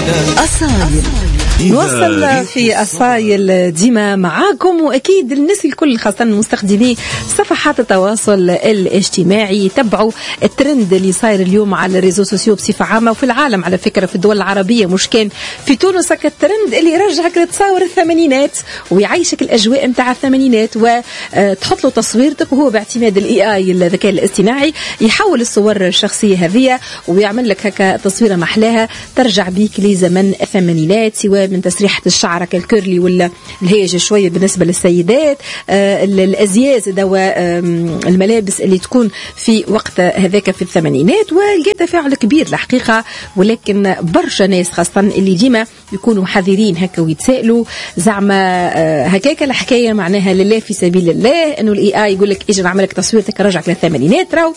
أصايل نوصل في أصايل ديما معاكم، وأكيد الناس الكل خاصة مستخدمي صفحات التواصل الاجتماعي يتبعوا الترند اللي صاير اليوم على الريزو سوسيو بصفة عامة وفي العالم على فكرة، في الدول العربية مش كان في تونس. هكا الترند اللي يرجعك لتصاور الثمانينات ويعيشك الأجواء متاع الثمانينات وتحط له تصويرتك، وهو باعتماد الاي الذكاء الاصطناعي يحول الصور الشخصية هذه ويعمل لك هكا تصويرة محلاها ترجع بيك لزمن الثمانينات، سواء من تسريحة الشعر كالكيرلي ولا الهيجة شوية بالنسبة للسيدات، الأزياز الملابس اللي تكون في وقت هذاك في الثمانينات. ولقيت تفاعل كبير الحقيقة، ولكن برشا ناس خاصة اللي ديما يكونوا حذرين هكا ويتسائلوا زعما هكاك الحكاية معناها لله في سبيل الله، انه الاي اي يقول لك اجي نعمل لك تصويرتك رجعك للثمانينات. راو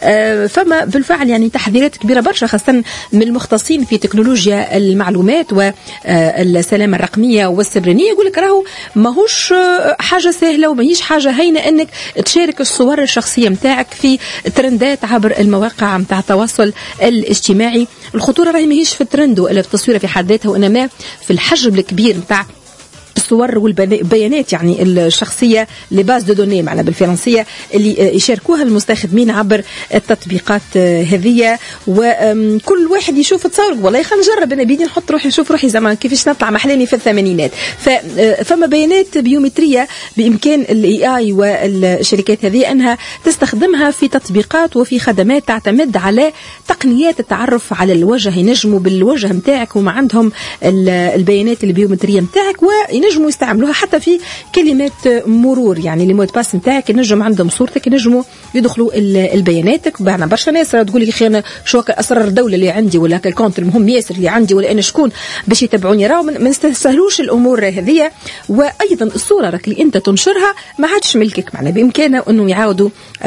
فما بالفعل يعني تحذيرات كبيرة برشا خاصة من المختصين في تكنولوجيا المعلومات والسلامة الرقمية والسبرانية، يقول لك راهو ماهوش حاجة سهلة وماهيش حاجة هينة انك تشارك الصور الشخصية متاعك في ترندات عبر المواقع متاع التواصل الاجتماعي. الخطورة راهي ماهيش في الترند ولا في التصوير في حد ذاتها، وإنما في الحجم الكبير متاع الصور والبيانات يعني الشخصية لباز دو دوني معنا بالفرنسية اللي يشاركوها المستخدمين عبر التطبيقات هذه، وكل واحد يشوف تصور والله خلينا نجرب انا بيدي نحط روحي نشوف روحي زمان كيفاش نطلع محلاني في الثمانينات. فما بيانات بيومترية بإمكان الاي اي والشركات هذه انها تستخدمها في تطبيقات وفي خدمات تعتمد على تقنيات التعرف على الوجه، ينجموا بالوجه متاعك وما عندهم البيانات البيومترية متاعك، ينجموا يستعملوها حتى في كلمات مرور، يعني لي مود باس نتاعك ينجم عندهم صورتك ينجموا يدخلوا البياناتك. بعنا برشا ناس تقول لي اخي انا شو اسرار الدوله اللي عندي ولا الكونت المهم ياسر اللي عندي ولا انا شكون باش يتبعوني. راهو ما نستسهلوش الامور هذه. وايضا الصوره راك اللي انت تنشرها ما عادش ملكك، معنا بامكانه انه يعاودوا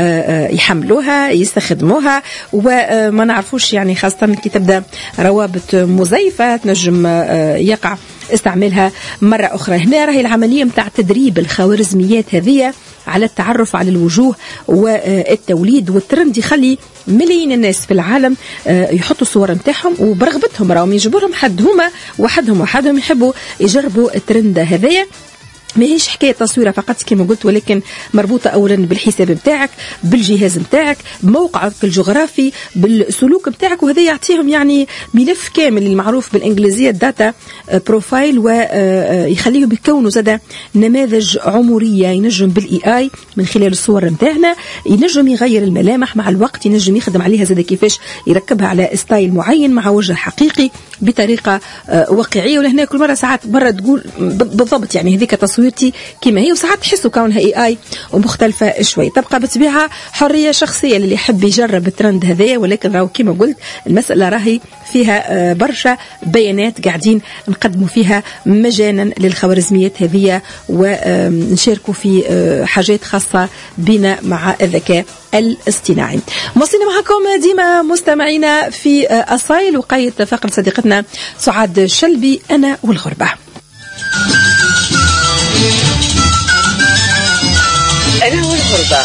يحملوها يستخدموها، وما نعرفوش يعني خاصه كي تبدا روابط مزيفه تنجم يقع استعملها مرة أخرى. هنا راهي العملية متاع تدريب الخوارزميات هذه على التعرف على الوجوه والتوليد والترند يخلي ملايين الناس في العالم يحطوا الصور متاعهم وبرغبتهم راهم يجبرهم حد هما وحدهم يحبوا يجربوا الترند هذه. ما هيش حكاية تصويرها فقط كما قلت، ولكن مربوطة أولا بالحساب متاعك، بالجهاز متاعك، بموقعك الجغرافي، بالسلوك متاعك، وهذا يعطيهم يعني ملف كامل المعروف بالإنجليزية داتا بروفايل، ويخليهم يكونوا زادة نماذج عمرية. ينجم بالإي آي من خلال الصور متاعنا ينجم يغير الملامح مع الوقت، ينجم يخدم عليها زادة كيفاش يركبها على ستايل معين مع وجه حقيقي بطريقة واقعية. ولهنا كل مرة ساعات مرة تقول بالضبط يعني هذيك تصويرتي كما هي، وساعات تحسوا كونها اي اي ومختلفة شوي. تبقى بطبيعة حرية شخصية للي يحب يجرب الترند هذايا، ولكن راهو كما قلت المسألة راهي فيها برشا بيانات قاعدين نقدموا فيها مجانا للخوارزميات هذه ونشاركوا في حاجات خاصة بنا مع الذكاء الاصطناعي. مواصلين معكم ديما مستمعينا في أصايل وقيد فقرة صديقتنا سعاد شلبي أنا والغربة. أنا والغربة